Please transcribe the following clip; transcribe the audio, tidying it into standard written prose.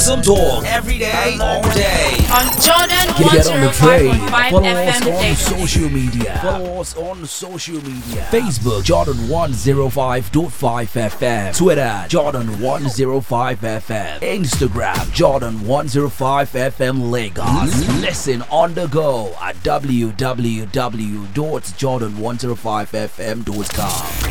Awesome talk every day, all day. On Jordan Get on the train. 105.5 Follow FM us on Daily. social media. Follow us on social media. Facebook Jordan 105.5 FM. Twitter Jordan 105 FM. Instagram Jordan 105 FM Lagos. Listen on the go at www.jordan105fm.com.